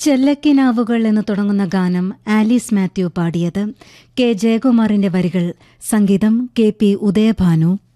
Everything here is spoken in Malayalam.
ചെല്ലക്കിനാവുകൾ എന്ന് തുടങ്ങുന്ന ഗാനം ആലീസ് മാത്യു പാടിയത്. കെ ജയകുമാറിന്റെ വരികൾ, സംഗീതം കെ പി ഉദയഭാനു.